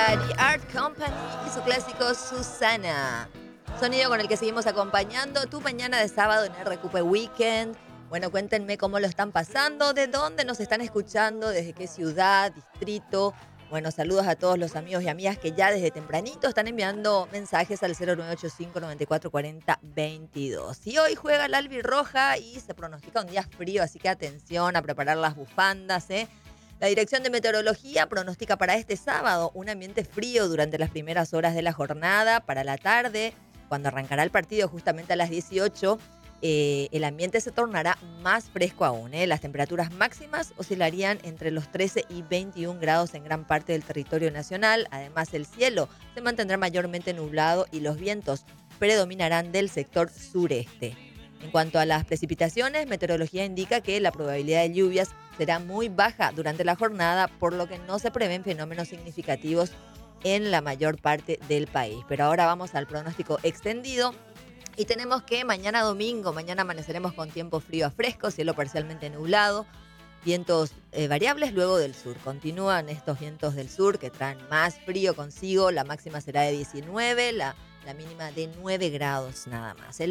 The Art Company y su clásico Susana. Sonido con el que seguimos acompañando tu mañana de sábado en RQP Weekend. Bueno, cuéntenme cómo lo están pasando, de dónde nos están escuchando, desde qué ciudad, distrito. Bueno, saludos a todos los amigos y amigas que ya desde tempranito están enviando mensajes al 0985 94 40 22. Y hoy juega la albirroja y se pronostica un día frío, así que atención a preparar las bufandas, ¿eh? La Dirección de Meteorología pronostica para este sábado un ambiente frío durante las primeras horas de la jornada. Para la tarde, cuando arrancará el partido justamente a las 18, el ambiente se tornará más fresco aún, ¿eh? Las temperaturas máximas oscilarían entre los 13 y 21 grados en gran parte del territorio nacional. Además, el cielo se mantendrá mayormente nublado y los vientos predominarán del sector sureste. En cuanto a las precipitaciones, meteorología indica que la probabilidad de lluvias será muy baja durante la jornada, por lo que no se prevén fenómenos significativos en la mayor parte del país. Pero ahora vamos al pronóstico extendido. Y tenemos que mañana domingo, mañana amaneceremos con tiempo frío a fresco, cielo parcialmente nublado, vientos variables luego del sur. Continúan estos vientos del sur que traen más frío consigo, la máxima será de 19, la mínima de 9 grados nada más.